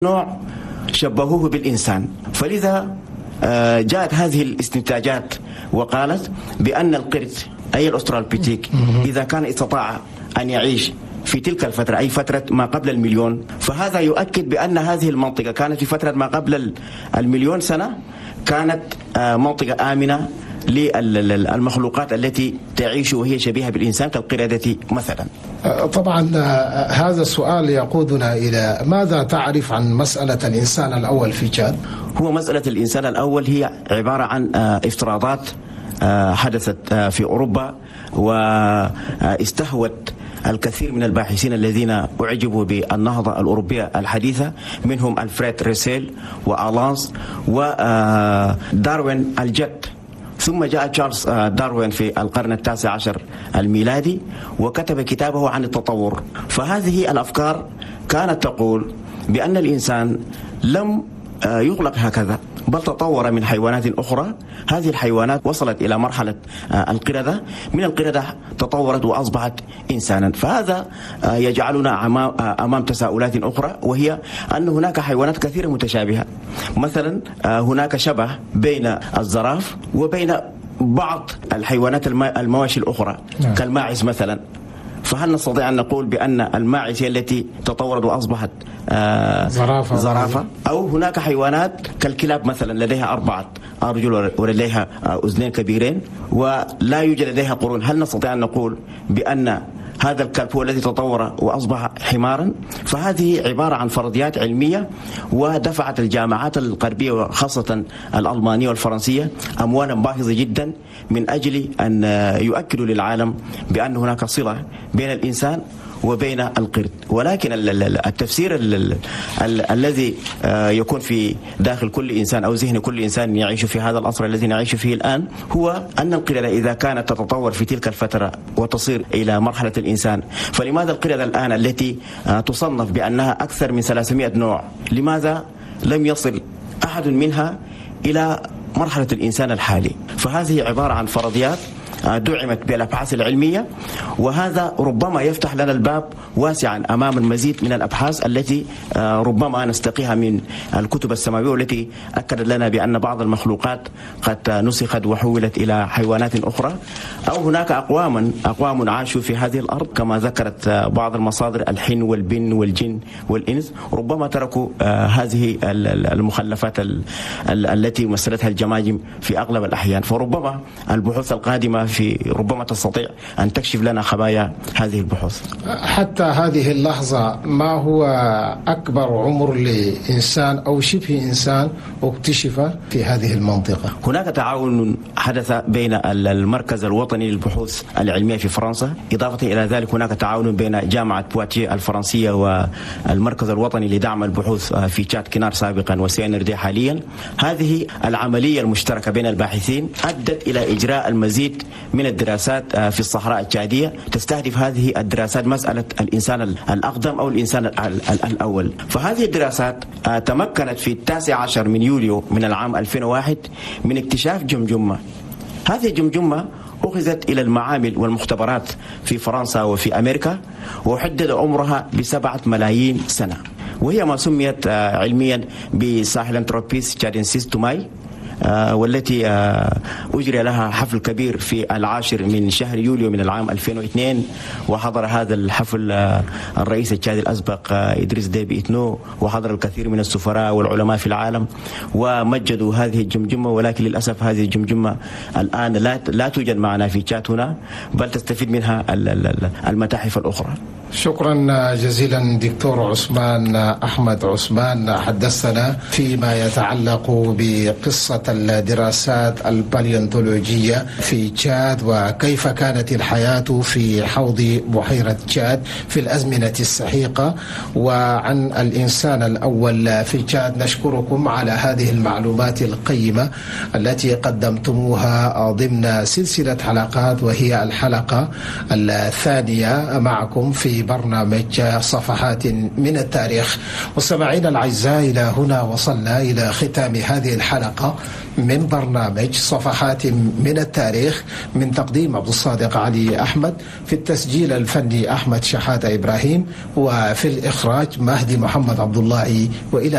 نوع شبهوه بالإنسان، فلذا جاءت هذه الاستنتاجات وقالت بأن القرد أي الأسترالوبيثيك إذا كان استطاع أن يعيش في تلك الفترة أي فترة ما قبل المليون، فهذا يؤكد بأن هذه المنطقة كانت في فترة ما قبل المليون سنة كانت منطقة آمنة للمخلوقات التي تعيش وهي شبيهة بالإنسان كالقردة مثلا. طبعا هذا السؤال يقودنا إلى ماذا تعرف عن مسألة الإنسان الأول في تشاد؟ هو مسألة الإنسان الأول هي عبارة عن افتراضات حدثت في أوروبا واستهوت الكثير من الباحثين الذين أعجبوا بالنهضة الأوروبية الحديثة، منهم ألفريد ريسيل وألانس وداروين الجد. ثم جاء تشارلز داروين في القرن التاسع عشر الميلادي وكتب كتابه عن التطور. فهذه الأفكار كانت تقول بأن الإنسان لم يخلق هكذا بل تطور من حيوانات أخرى. هذه الحيوانات وصلت إلى مرحلة القردة، من القردة تطورت وأصبحت إنسانا. فهذا يجعلنا أمام تساؤلات أخرى، وهي أن هناك حيوانات كثيرة متشابهة. مثلا هناك شبه بين الزراف وبين بعض الحيوانات المواشي الأخرى كالماعز مثلا. فهل نستطيع أن نقول بأن الماعز هي التي تطورت وأصبحت زرافة؟ أو هناك حيوانات كالكلاب مثلا لديها 4 أرجل ولديها أذنين كبيرين ولا يوجد لديها قرون. هل نستطيع أن نقول بأن هذا الكلب هو الذي تطور وأصبح حمارا؟ فهذه عبارة عن فرضيات علمية، ودفعت الجامعات الغربية وخاصة الألمانية والفرنسية أموالا باهظة جدا من أجل أن يؤكدوا للعالم بأن هناك صلة بين الإنسان وبين القرد. ولكن التفسير الذي يكون في داخل كل إنسان أو ذهن كل إنسان يعيش في هذا العصر الذي نعيش فيه الآن هو أن القردة إذا كانت تتطور في تلك الفترة وتصير إلى مرحلة الإنسان، فلماذا القردة الآن التي تصنف بأنها أكثر من 300 نوع لماذا لم يصل أحد منها إلى مرحلة الإنسان الحالي؟ فهذه عبارة عن فرضيات دعمت بالأبحاث العلمية، وهذا ربما يفتح لنا الباب واسعا أمام المزيد من الأبحاث التي ربما نستقيها من الكتب السماوية، والتي أكدت لنا بأن بعض المخلوقات قد نسخت وحولت إلى حيوانات أخرى، أو هناك أقوام عاشوا في هذه الأرض كما ذكرت بعض المصادر الحن والبن والجن والإنس، ربما تركوا هذه المخلفات التي مثلتها الجماجم في أغلب الأحيان. فربما البحوث القادمة ربما تستطيع أن تكشف لنا خبايا هذه البحوث. حتى هذه اللحظة ما هو أكبر عمر لإنسان أو شبه إنسان اكتشف في هذه المنطقة؟ هناك تعاون حدث بين المركز الوطني للبحوث العلمية في فرنسا، إضافة إلى ذلك هناك تعاون بين جامعة بواتيه الفرنسية والمركز الوطني لدعم البحوث في تشاد كنار سابقا وسينردي حاليا. هذه العملية المشتركة بين الباحثين أدت إلى إجراء المزيد من الدراسات في الصحراء التشادية، تستهدف هذه الدراسات مسألة الإنسان الأقدم أو الإنسان الأول. فهذه الدراسات تمكنت في 19 من يوليو من العام 2001 من اكتشاف جمجمة. هذه الجمجمة أخذت إلى المعامل والمختبرات في فرنسا وفي أمريكا، وحدد عمرها ب7 ملايين سنة، وهي ما سميت علميا بساهيلانثروبيس تشادنسيس توماي، والتي أجري لها حفل كبير في 10 من شهر يوليو من العام 2002، وحضر هذا الحفل الرئيس التشادي الأسبق إدريس ديبي إتنو، وحضر الكثير من السفراء والعلماء في العالم ومجدوا هذه الجمجمة. ولكن للأسف هذه الجمجمة الآن لا توجد معنا في تشاد هنا، بل تستفيد منها المتاحف الأخرى. شكرا جزيلا دكتور عثمان أحمد عثمان، حدثنا فيما يتعلق بقصة الدراسات الباليونتولوجية في تشاد وكيف كانت الحياة في حوض بحيرة تشاد في الأزمنة السحيقة، وعن الإنسان الأول في تشاد. نشكركم على هذه المعلومات القيمة التي قدمتموها ضمن سلسلة حلقات، وهي الحلقة الثانية معكم في برنامج صفحات من التاريخ. مستمعينا الأعزاء، إلى هنا وصلنا إلى ختام هذه الحلقة من برنامج صفحات من التاريخ من تقديم عبد الصادق علي أحمد، في التسجيل الفني أحمد شحاتة إبراهيم، وفي الإخراج مهدي محمد عبد الله. وإلى